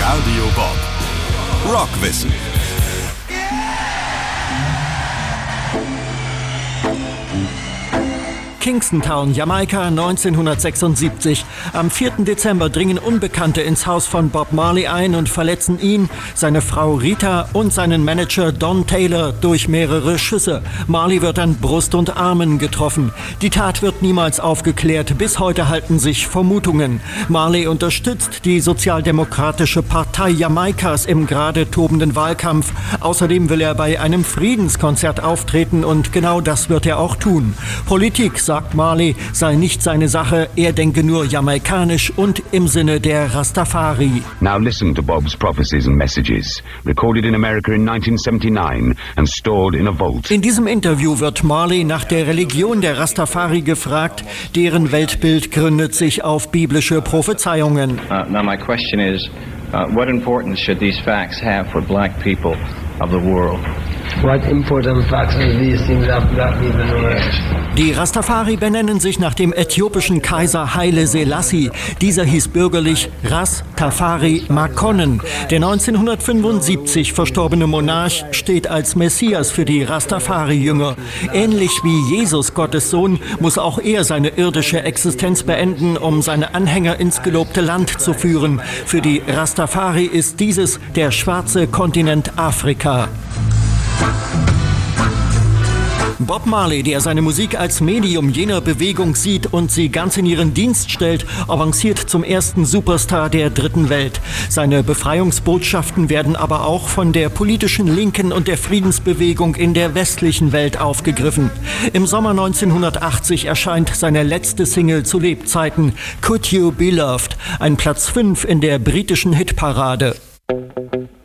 Radio Bob Rockwissen. Kingston Town, Jamaika, 1976. Am 4. Dezember dringen Unbekannte ins Haus von Bob Marley ein und verletzen ihn, seine Frau Rita und seinen Manager Don Taylor durch mehrere Schüsse. Marley wird an Brust und Armen getroffen. Die Tat wird niemals aufgeklärt. Bis heute halten sich Vermutungen. Marley unterstützt die Sozialdemokratische Partei Jamaikas im gerade tobenden Wahlkampf. Außerdem will er bei einem Friedenskonzert auftreten und genau das wird er auch tun. Politik, sagt Marley, sei nicht seine Sache, er denke nur jamaikanisch und im Sinne der Rastafari. Now listen to Bob's prophecies and messages, recorded in America in 1979 and stored in a vault. In diesem Interview wird Marley nach der Religion der Rastafari gefragt, deren Weltbild gründet sich auf biblische Prophezeiungen. Now my question is, what importance should these facts have for black people of the world? What important facts do these things have black people in the world? Die Rastafari benennen sich nach dem äthiopischen Kaiser Haile Selassie. Dieser hieß bürgerlich Ras Tafari Makonnen. Der 1975 verstorbene Monarch steht als Messias für die Rastafari-Jünger. Ähnlich wie Jesus, Gottes Sohn, muss auch er seine irdische Existenz beenden, um seine Anhänger ins gelobte Land zu führen. Für die Rastafari ist dieses der schwarze Kontinent Afrika. Bob Marley, der seine Musik als Medium jener Bewegung sieht und sie ganz in ihren Dienst stellt, avanciert zum ersten Superstar der dritten Welt. Seine Befreiungsbotschaften werden aber auch von der politischen Linken und der Friedensbewegung in der westlichen Welt aufgegriffen. Im Sommer 1980 erscheint seine letzte Single zu Lebzeiten, Could You Be Loved, ein Platz 5 in der britischen Hitparade.